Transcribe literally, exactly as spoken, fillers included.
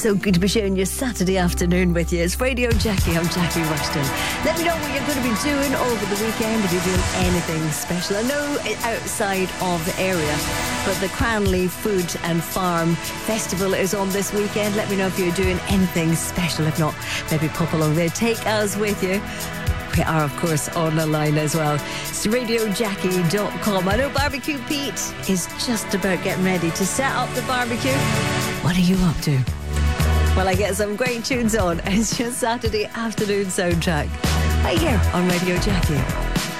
So good to be sharing your Saturday afternoon with you. It's Radio Jackie. I'm Jackie Rushton. Let me know what you're going to be doing over the weekend, if you're doing anything special. I know it's outside of the area, but the Cranley Food and Farm Festival is on this weekend. Let me know if you're doing anything special. If not, maybe pop along there. Take us with you. We are, of course, on the line as well. It's radio jackie dot com. I know Barbecue Pete is just about getting ready to set up the barbecue. What are you up to? Well, I get some great tunes on. It's your Saturday afternoon soundtrack right here on Radio Jackie.